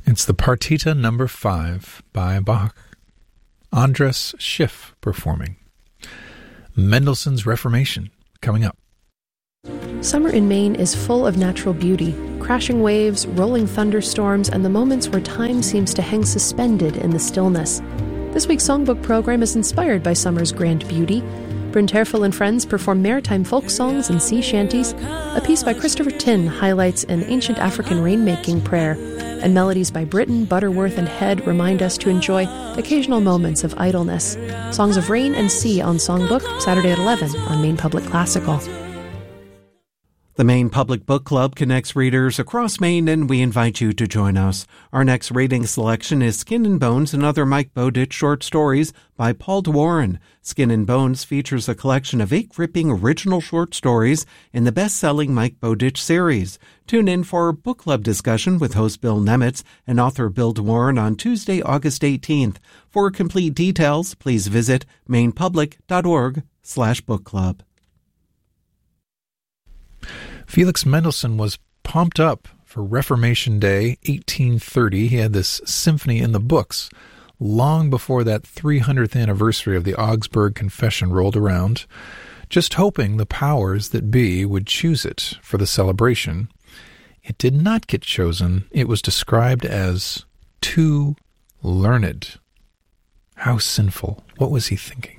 It's the Partita number 5 by Bach. Andras Schiff performing. Mendelssohn's Reformation coming up. Summer in Maine is full of natural beauty, crashing waves, rolling thunderstorms, and the moments where time seems to hang suspended in the stillness. This week's songbook program is inspired by summer's grand beauty. Bryn Terfel and friends perform maritime folk songs and sea shanties. A piece by Christopher Tin highlights an ancient African rainmaking prayer, and melodies by Britton, Butterworth, and Head remind us to enjoy occasional moments of idleness. Songs of Rain and Sea on Songbook, Saturday at 11 on Maine Public Classical. The Maine Public Book Club connects readers across Maine, and we invite you to join us. Our next reading selection is Skin and Bones and Other Mike Bowditch Short Stories by Paul DeWarren. Skin and Bones features a collection of 8 gripping original short stories in the best-selling Mike Bowditch series. Tune in for book club discussion with host Bill Nemitz and author Bill DeWarren on Tuesday, August 18th. For complete details, please visit mainepublic.org/book club. Felix Mendelssohn was pumped up for Reformation Day 1830. He had this symphony in the books long before that 300th anniversary of the Augsburg Confession rolled around, just hoping the powers that be would choose it for the celebration. It did not get chosen. It was described as too learned. How sinful. What was he thinking?